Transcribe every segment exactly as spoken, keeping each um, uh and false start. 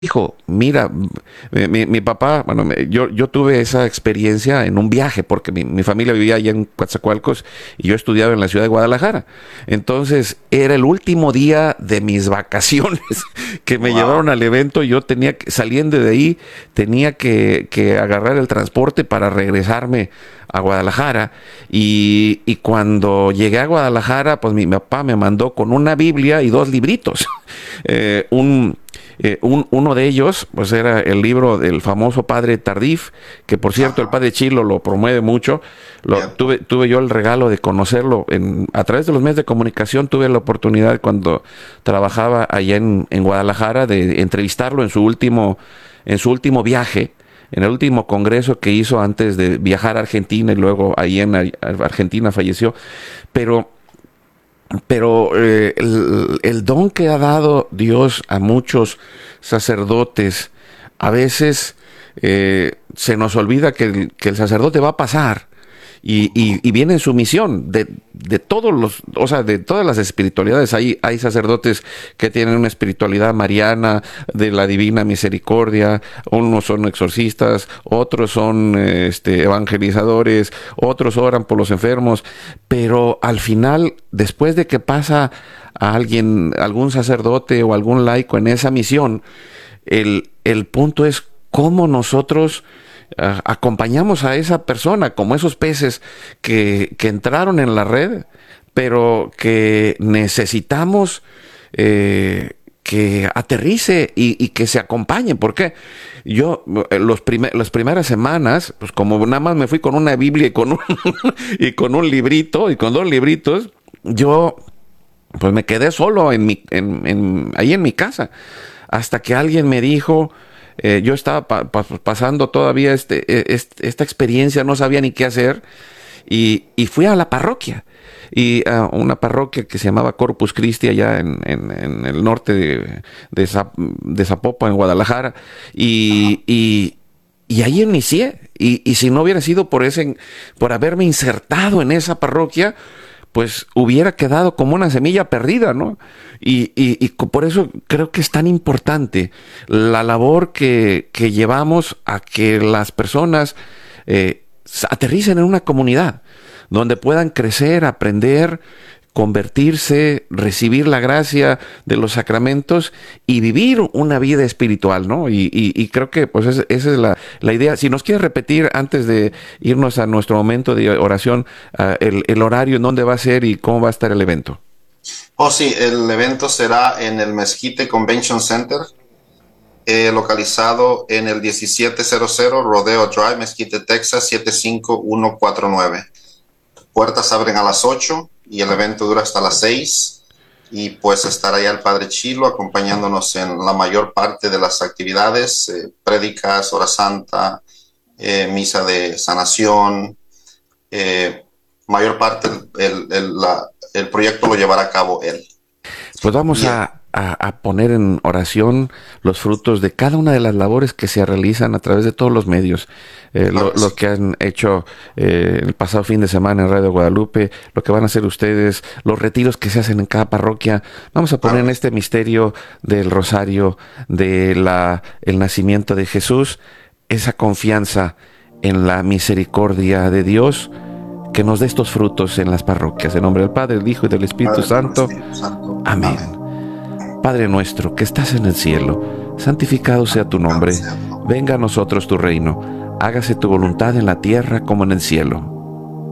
Hijo, mira, mi, mi- mi papá, bueno, me- yo, yo tuve esa experiencia en un viaje, porque mi, mi familia vivía allá en Coatzacoalcos y yo estudiaba en la ciudad de Guadalajara. Entonces, era el último día de mis vacaciones que me llevaron Wow. al evento. Yo tenía que, saliendo de ahí, tenía que, que agarrar el transporte para regresarme a Guadalajara. Y, y cuando llegué a Guadalajara, pues mi papá me mandó con una Biblia y dos libritos. Eh, un eh, un- uno de ellos, pues era el libro del famoso padre Tardif, que por cierto el Ajá. padre Chilo lo promueve mucho. Lo, Bien. tuve, tuve yo el regalo de conocerlo en, a través de los medios de comunicación. Tuve la oportunidad cuando trabajaba allá en, en Guadalajara de entrevistarlo en su último, en su último viaje, en el último congreso que hizo antes de viajar a Argentina y luego ahí en Ar- Argentina falleció. Pero pero eh, el, el don que ha dado Dios a muchos sacerdotes, a veces eh, se nos olvida que el, que el sacerdote va a pasar y, y, y viene en su misión de, de todos los, o sea, de todas las espiritualidades. Hay, hay sacerdotes que tienen una espiritualidad mariana, de la divina misericordia, unos son exorcistas, otros son eh, este, evangelizadores, otros oran por los enfermos, pero al final, después de que pasa a alguien, algún sacerdote o algún laico en esa misión, el, el punto es cómo nosotros ah, acompañamos a esa persona, como esos peces que, que entraron en la red, pero que necesitamos eh, que aterrice y, y que se acompañe. Porque yo, eh, los primer- las primeras semanas, pues como nada más me fui con una Biblia y con un, y con un librito y con dos libritos, yo pues me quedé solo en mi, en, en- ahí en mi casa, hasta que alguien me dijo, eh, yo estaba pa- pa- pasando todavía este, eh, este- esta experiencia, no sabía ni qué hacer, y, y fui a la parroquia, y a una parroquia que se llamaba Corpus Christi allá en, en- en el norte de, de, Zap- de Zapopan, en Guadalajara, Ajá. y, y, y ahí inicié, y, y si no hubiera sido por ese, por haberme insertado en esa parroquia, pues hubiera quedado como una semilla perdida, ¿no? Y, y- y co- por eso creo que es tan importante la labor que, que llevamos a que las personas eh, s- aterricen en una comunidad donde puedan crecer, aprender, convertirse, recibir la gracia de los sacramentos y vivir una vida espiritual, ¿no? Y, y- y creo que pues es- esa es la, la idea. Si nos quieres repetir antes de irnos a nuestro momento de oración, ah, el, el horario, en dónde va a ser y cómo va a estar el evento. Oh, sí, el evento será en el Mezquite Convention Center, eh, localizado en el diecisiete cero cero Rodeo Drive, Mesquite, Texas, siete cinco uno cuatro nueve. Puertas abren a las ocho y el evento dura hasta las seis. Y pues estará allá el Padre Chilo acompañándonos en la mayor parte de las actividades, eh, prédicas, hora santa, eh, misa de sanación. Eh, mayor parte el, el, la, el proyecto lo llevará a cabo él. Pues vamos Bien. a, a- a poner en oración los frutos de cada una de las labores que se realizan a través de todos los medios. Eh, Claro lo, que lo sí. que han hecho eh, el pasado fin de semana en Radio Guadalupe, lo que van a hacer ustedes, los retiros que se hacen en cada parroquia. Vamos a poner Claro en que sí. este misterio del rosario, de la, el nacimiento de Jesús, esa confianza en la misericordia de Dios, que nos dé estos frutos en las parroquias. En nombre del Padre, del Hijo y del Espíritu Padre, del Santo. Espíritu Santo. Amén. Amén. Padre nuestro que estás en el cielo, santificado sea tu Santificado nombre. sea tu nombre. Venga a nosotros tu reino. Hágase tu voluntad en la tierra como en el cielo.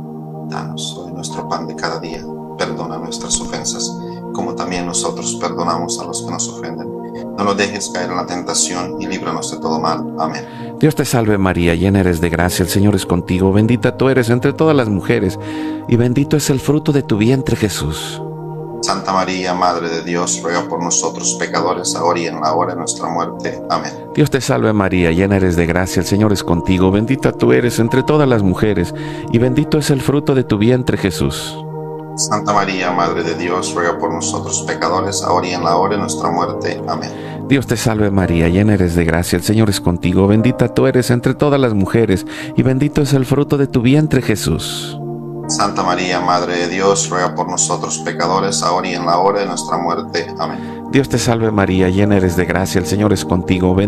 Danos hoy nuestro pan de cada día. Perdona nuestras ofensas, como también nosotros perdonamos a los que nos ofenden. No nos dejes caer en la tentación y líbranos de todo mal. Amén. Dios te salve María, llena eres de gracia, el Señor es contigo. Bendita tú eres entre todas las mujeres, y bendito es el fruto de tu vientre Jesús. Santa María, Madre de Dios, ruega por nosotros pecadores, ahora y en la hora de nuestra muerte. Amén. Dios te salve María, llena eres de gracia, el Señor es contigo. Bendita tú eres entre todas las mujeres, y bendito es el fruto de tu vientre Jesús. Santa María, Madre de Dios, ruega por nosotros pecadores, ahora y en la hora de nuestra muerte. Amén. Dios te salve María, llena eres de gracia, el Señor es contigo, bendita tú eres entre todas las mujeres, y bendito es el fruto de tu vientre Jesús. Santa María, Madre de Dios, ruega por nosotros pecadores, ahora y en la hora de nuestra muerte. Amén. Dios te salve María, llena eres de gracia, el Señor es contigo.